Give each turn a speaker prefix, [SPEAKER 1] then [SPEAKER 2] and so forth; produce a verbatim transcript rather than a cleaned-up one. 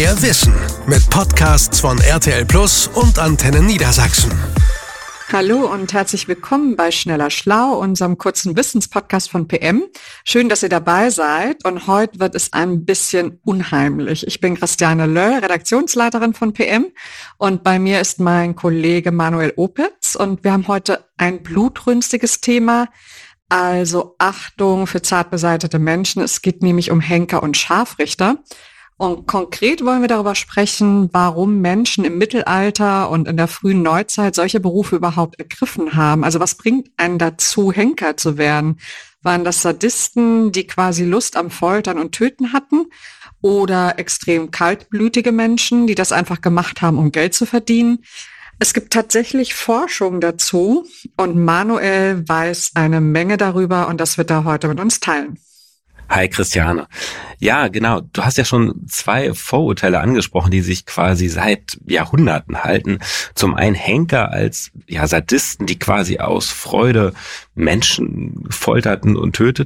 [SPEAKER 1] Mehr Wissen mit Podcasts von R T L Plus und Antenne Niedersachsen.
[SPEAKER 2] Hallo und herzlich willkommen bei Schneller Schlau, unserem kurzen Wissenspodcast von P M. Schön, dass ihr dabei seid und heute wird es ein bisschen unheimlich. Ich bin Christiane Löll, Redaktionsleiterin von P M und bei mir ist mein Kollege Manuel Opitz und wir haben heute ein blutrünstiges Thema. Also Achtung für zart beseitete Menschen. Es geht nämlich um Henker und Scharfrichter. Und konkret wollen wir darüber sprechen, warum Menschen im Mittelalter und in der frühen Neuzeit solche Berufe überhaupt ergriffen haben. Also was bringt einen dazu, Henker zu werden? Waren das Sadisten, die quasi Lust am Foltern und Töten hatten? Oder extrem kaltblütige Menschen, die das einfach gemacht haben, um Geld zu verdienen? Es gibt tatsächlich Forschung dazu und Manuel weiß eine Menge darüber und das wird er heute mit uns teilen.
[SPEAKER 3] Hi Christiane. Ja, genau. Du hast ja schon zwei Vorurteile angesprochen, die sich quasi seit Jahrhunderten halten. Zum einen Henker als ja Sadisten, die quasi aus Freude Menschen folterten und töteten.